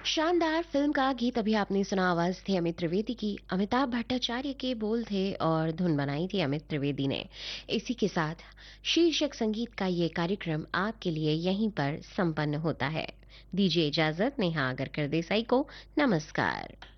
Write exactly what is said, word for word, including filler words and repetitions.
शानदार फिल्म का गीत अभी आपने सुना। आवाज थी अमित त्रिवेदी की, अमिताभ भट्टाचार्य के बोल थे और धुन बनाई थी अमित त्रिवेदी ने। इसी के साथ शीर्षक संगीत का ये कार्यक्रम आपके लिए यहीं पर संपन्न होता है। दीजिए इजाजत नेहा अगरकर देसाई को। नमस्कार।